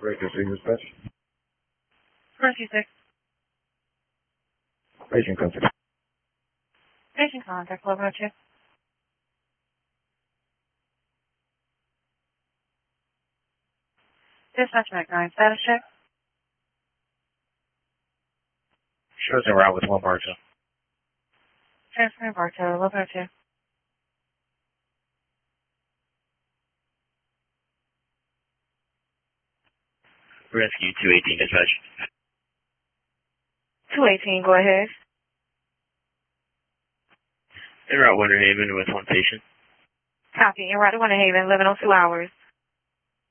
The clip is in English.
Breaker C dispatch. Mercy 6. Patient contact. Patient contact, 1102. Dispatch Mac 9, status check. Shows en route with 1 Bartow. Transferring Bartow, 1102. Rescue 218 dispatch. 218, go ahead. En route Winter Haven with 1 patient. Copy. En route to Winter Haven, 1102 hours.